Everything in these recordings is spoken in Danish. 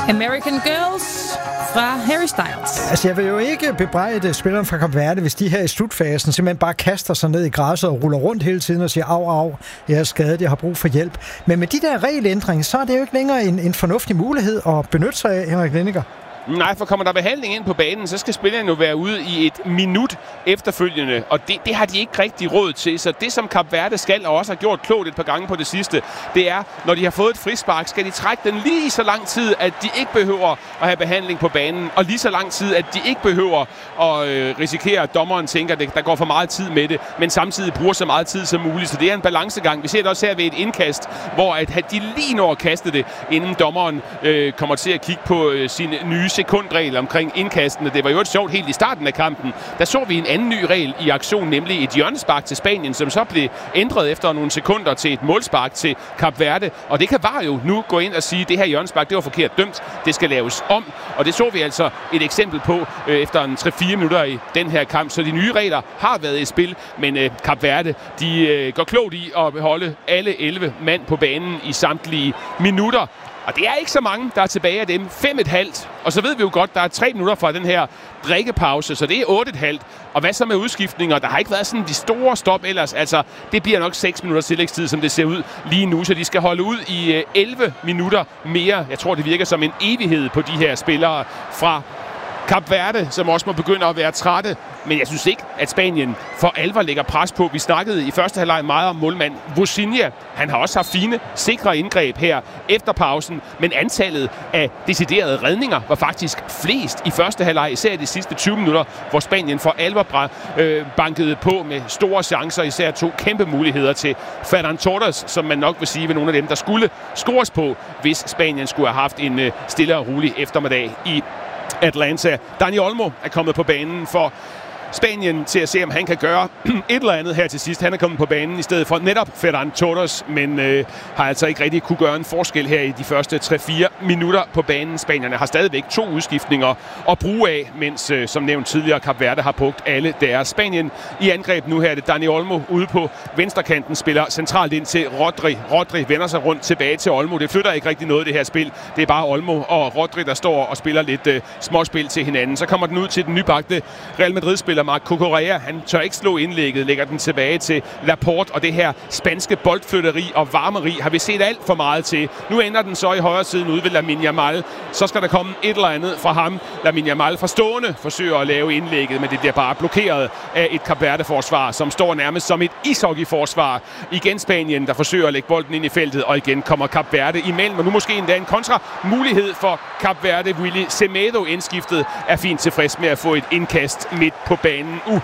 American Girls fra Harry Styles. Altså, jeg vil jo ikke bebrejde spilleren fra Kap Verde, hvis de her i slutfasen simpelthen bare kaster sig ned i græsset og ruller rundt hele tiden og siger, au, jeg er skadet, jeg har brug for hjælp. Men med de der regelændringer, så er det jo ikke længere en fornuftig mulighed at benytte sig af, Henrik Lindiger. Nej, for kommer der behandling ind på banen, så skal spillerne jo være ude i et minut efterfølgende, og det har de ikke rigtig råd til. Så det, som Kap Verde skal, og også har gjort klogt et par gange på det sidste, det er, når de har fået et frispark, skal de trække den lige så lang tid, at de ikke behøver at have behandling på banen, og lige så lang tid, at de ikke behøver at risikere, at dommeren tænker, at der går for meget tid med det, men samtidig bruger så meget tid som muligt. Så det er en balancegang. Vi ser det også her ved et indkast, hvor at de lige når at kaste det, inden dommeren kommer til at kigge på sin nye sekundregel omkring indkastene. Det var jo et sjovt helt i starten af kampen. Der så vi en anden ny regel i aktion, nemlig et hjørnespark til Spanien, som så blev ændret efter nogle sekunder til et målspark til Kap Verde. Og det kan VAR jo nu gå ind og sige, at det her hjørnespark, det var forkert dømt. Det skal laves om. Og det så vi altså et eksempel på efter en 3-4 minutter i den her kamp. Så de nye regler har været i spil, men Kap Verde, de går klogt i at holde alle 11 mand på banen i samtlige minutter. Og det er ikke så mange, der er tilbage af dem. 5,5. Og så ved vi jo godt, der er 3 minutter fra den her drikkepause, så det er 8,5. Og hvad så med udskiftninger? Der har ikke været sådan de store stop ellers. Altså, det bliver nok 6 minutter tillægstid, som det ser ud lige nu. Så de skal holde ud i 11 minutter mere. Jeg tror, det virker som en evighed på de her spillere fra Kap Verde, som også må begynde at være trætte. Men jeg synes ikke, at Spanien for alvor lægger pres på. Vi snakkede i første halvleg meget om målmand Vozinha. Han har også haft fine, sikre indgreb her efter pausen. Men antallet af deciderede redninger var faktisk flest i første halvleg, især i de sidste 20 minutter, hvor Spanien for alvor bankede på med store chancer. Især 2 kæmpe muligheder til Ferran Torres, som man nok vil sige ved nogle af dem, der skulle scores på, hvis Spanien skulle have haft en stille og rolig eftermiddag i Atlanta. Dani Olmo er kommet på banen for Spanien til at se, om han kan gøre et eller andet her til sidst. Han er kommet på banen i stedet for netop Ferran Torres, men har altså ikke rigtig kunne gøre en forskel her i de første 3-4 minutter på banen. Spanierne har stadigvæk 2 udskiftninger at bruge af, mens som nævnt tidligere Kap Verde har brugt alle deres. Spanien i angreb nu her er det Dani Olmo ude på venstrekanten, spiller centralt ind til Rodri. Rodri vender sig rundt tilbage til Olmo. Det flytter ikke rigtig noget det her spil. Det er bare Olmo og Rodri, der står og spiller lidt småspil til hinanden. Så kommer den ud til den nybagte Real Madrid-spiller Marc Cucurella. Han tør ikke slå indlægget, lægger den tilbage til Laporte, og det her spanske boldflytteri og varmeri har vi set alt for meget til. Nu ender den så i højre siden ude ved Lamine Yamal. Så skal der komme et eller andet fra ham. Lamine Yamal fra stående forsøger at lave indlægget, men det bliver bare blokeret af et Kap Verde-forsvar, som står nærmest som et ishockey-forsvar. Igen Spanien, der forsøger at lægge bolden ind i feltet, og igen kommer Kap Verde imellem, og nu måske endda en kontra-mulighed for Kap Verde. Willy Semedo indskiftet er fint tilfreds med at få et indkast midt på banen.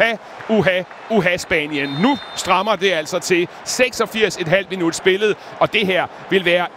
Uha, Spanien. Nu strammer det altså til 86,5 minut spillet, og det her vil være